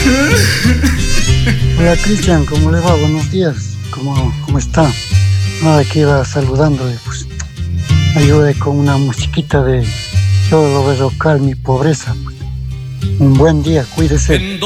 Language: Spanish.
Hola Cristian, ¿cómo le va? Buenos días. ¿Cómo está? Nada, que iba saludándole, pues ayude con una musiquita de Yo lo voy a tocar mi pobreza. Pues. Un buen día, cuídese.